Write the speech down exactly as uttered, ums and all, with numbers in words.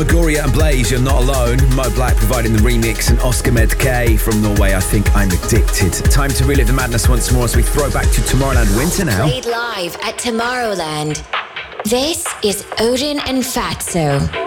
Magoria and Blaze, You're Not Alone. Mo Black providing the remix, and Oscar Med K from Norway, I Think I'm Addicted. Time to relive the madness once more as we throw back to Tomorrowland winter now. Played live at Tomorrowland. This is Odin and Fatso.